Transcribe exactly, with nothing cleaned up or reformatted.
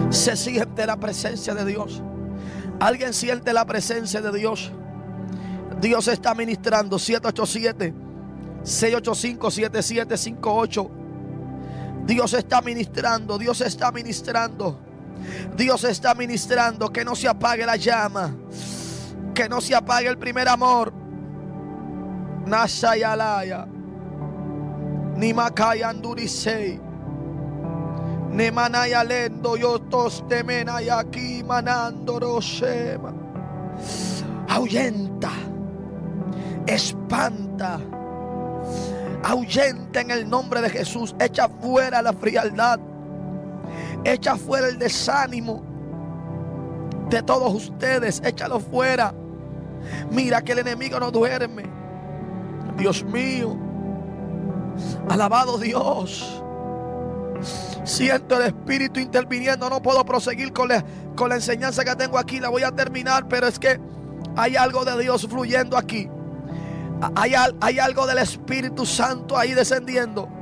Se siente la presencia de Dios. Alguien siente la presencia de Dios. Dios está ministrando. Siete ocho siete, seis ocho cinco, siete siete cinco ocho. Dios está ministrando. Dios está ministrando. Dios está ministrando. Que no se apague la llama. Que no se apague el primer amor. Nasayalaya. Ni makayandurisei. Ni manayalendo yotos temenaya aquí manandoroshema. Ahuyenta. Espanta. Ahuyenta en el nombre de Jesús. Echa fuera la frialdad. Echa fuera el desánimo de todos ustedes. Échalo fuera. Mira que el enemigo no duerme. Dios mío. Alabado Dios. Siento el Espíritu interviniendo. No puedo proseguir con la, con la enseñanza que tengo aquí. La voy a terminar, pero es que hay algo de Dios fluyendo aquí. Hay, hay algo del Espíritu Santo ahí descendiendo.